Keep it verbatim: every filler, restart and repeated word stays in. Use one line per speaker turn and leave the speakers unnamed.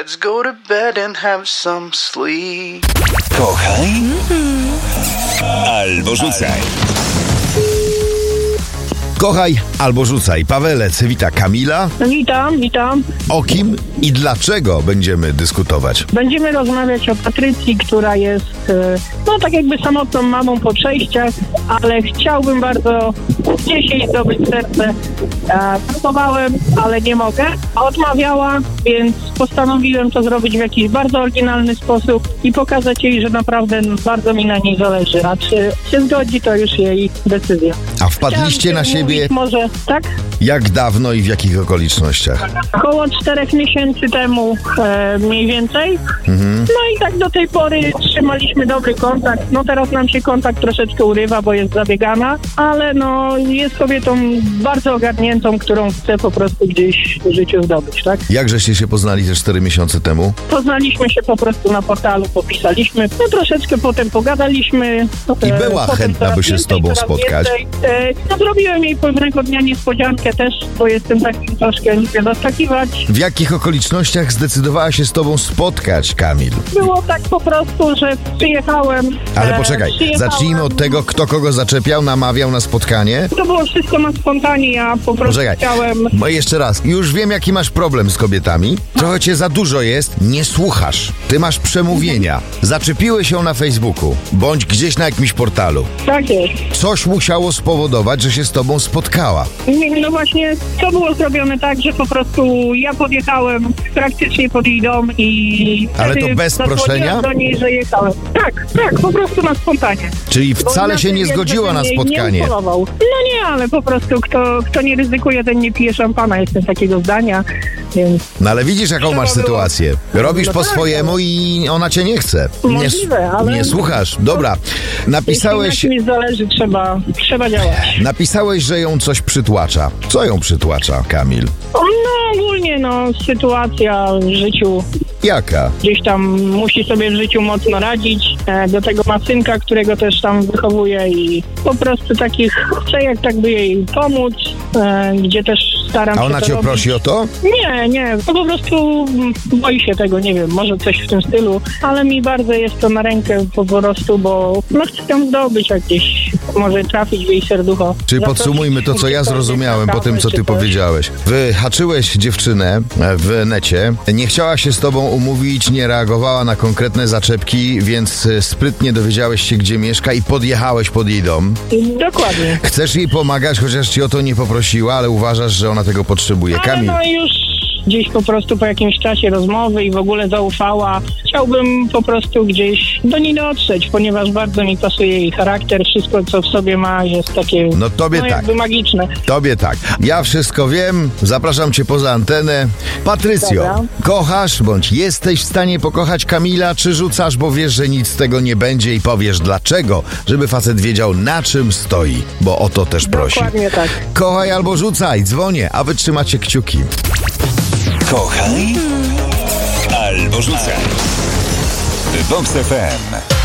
Let's go to bed and have some sleep.
Kochaj albo rzucaj.
Kochaj albo rzucaj. Pawelec wita Kamila.
Witam, witam.
O kim i dlaczego będziemy dyskutować?
Będziemy rozmawiać o Patrycji, która jest, no tak jakby samotną mamą po przejściach, ale chciałbym bardzo gdzieś jej zdobyć serce. E, próbowałem, ale nie mogę. Odmawiała, więc postanowiłem to zrobić w jakiś bardzo oryginalny sposób i pokazać jej, że naprawdę bardzo mi na niej zależy. A czy się zgodzi, to już jej decyzja.
A wpadliście na siebie
może, tak?
Jak dawno i w jakich okolicznościach?
Około czterech miesięcy temu e, mniej więcej. Mhm. No i tak do tej pory trzymaliśmy dobry kontakt. No teraz nam się kontakt troszeczkę urywa, bo jest zabiegana, ale no jest kobietą bardzo ogarniętą, którą chce po prostu gdzieś w życiu zdobyć, tak?
Jak żeście się poznali te cztery miesiące temu?
Poznaliśmy się po prostu na portalu, popisaliśmy, no troszeczkę potem pogadaliśmy.
I e, była chętna, by się z tobą spotkać.
E, no zrobiłem jej pewnego dnia niespodziankę też, bo jestem takim troszkę, lubię zaskakiwać.
W jakich okolicznościach zdecydowała się z tobą spotkać, Kamil?
Było tak po prostu, że przyjechałem...
Ale poczekaj, e, zacznijmy od tego, kto kogo zaczepiał, namawiał na spotkanie.
To było wszystko na spontanie, ja po prostu
poczekaj.
chciałem...
Bo jeszcze raz, już wiem, jaki masz problem z kobietami. Trochę cię za dużo jest, nie słuchasz. Ty masz przemówienia. Zaczepiłeś ją na Facebooku, bądź gdzieś na jakimś portalu.
Tak jest.
Coś musiało spowodować, że się z tobą spotkała.
No właśnie, to było zrobione tak, że po prostu ja podjechałem praktycznie pod jej dom i...
Ale to bez proszenia?
do niej, że jechałem. Tak, tak, po prostu na spontanie.
Czyli wcale się nie zgodziła na spotkanie?
Nie no nie, ale po prostu kto, kto nie ryzykuje, ten nie pije szampana. Jestem takiego zdania, więc...
No ale widzisz, jaką masz sytuację. Robisz
no
po
tak,
swojemu i ona cię nie chce.
Możliwe,
nie,
ale...
nie słuchasz. Dobra, napisałeś...
Jeśli na kimś zależy, trzeba, trzeba działać.
Napisałeś, że ją coś przytłacza. Co ją przytłacza, Kamil?
No ogólnie, no, sytuacja w życiu.
Jaka?
Gdzieś tam musi sobie w życiu mocno radzić. E, do tego ma synka, którego też tam wychowuje i po prostu takich chce jak tak by jej pomóc, e, gdzie też staram się.
A ona
to
cię
robić.
prosi o to?
Nie, nie. No po prostu boi się tego, nie wiem, może coś w tym stylu, ale mi bardzo jest to na rękę po prostu, bo no chcę ją zdobyć, jak gdzieś może trafić w jej serducho.
Czyli podsumujmy to, co ja zrozumiałem po tym, co ty powiedziałeś. Wyhaczyłeś dziewczynę w necie, nie chciała się z tobą umówić, nie reagowała na konkretne zaczepki, więc sprytnie dowiedziałeś się, gdzie mieszka i podjechałeś pod jej dom.
Dokładnie.
Chcesz jej pomagać, chociaż ci o to nie poprosiła, ale uważasz, że ona tego potrzebuje.
Ale
Kamil.
no już gdzieś po prostu po jakimś czasie rozmowy i w ogóle zaufała. Chciałbym po prostu gdzieś do niej dotrzeć, ponieważ bardzo mi pasuje jej charakter, wszystko co w sobie ma jest takie
no, tobie
no,
tak.
jakby magiczne.
Tobie tak. Ja wszystko wiem, zapraszam cię poza antenę. Patrycjo,
Dobra.
Kochasz bądź jesteś w stanie pokochać Kamila, czy rzucasz, bo wiesz, że nic z tego nie będzie i powiesz dlaczego, żeby facet wiedział, na czym stoi, bo o to też prosi.
Dokładnie tak.
Kochaj albo rzucaj, dzwonię, a wy trzymacie kciuki.
Kochaj albo rzucaj. Vox F M.